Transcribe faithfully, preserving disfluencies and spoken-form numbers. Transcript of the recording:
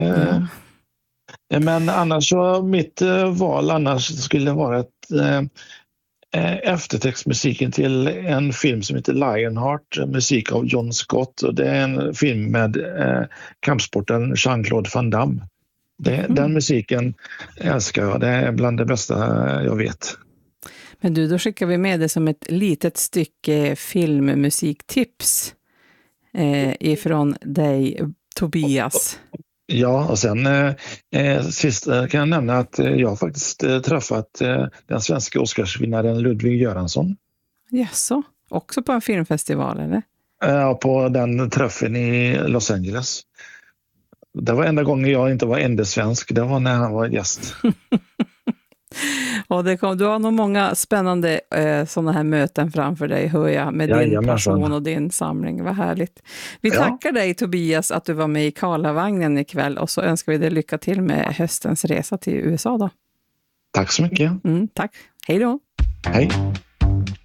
Ja. Eh, men annars så, mitt eh, val annars skulle vara ett eh, eftertextmusiken till en film som heter Lionheart, musik av John Scott. Och det är en film med eh, kampsporten Jean-Claude Van Damme. Det, Mm. Den musiken älskar jag. Det är bland det bästa jag vet. Men du, då skickar vi med det som ett litet stycke filmmusiktips eh, ifrån dig, Tobias. Ja, och sen eh, sist kan jag nämna att eh, jag har faktiskt eh, träffat eh, den svenska Oscarsvinnaren Ludvig Göransson. Jaså, också på en filmfestival, eller? Eh, på den träffen i Los Angeles. Det var enda gången jag inte var enda svensk. Det var när han var gäst. Och det kom, du har nog många spännande eh, sådana här möten framför dig, hör jag, med Ja, din jajamensan. passion och din samling. Vad härligt. Vi Ja. tackar dig, Tobias, att du var med i Karlavagnen ikväll, och så önskar vi dig lycka till med höstens resa till U S A då. Tack så mycket. Mm, tack. Hej då. Hej.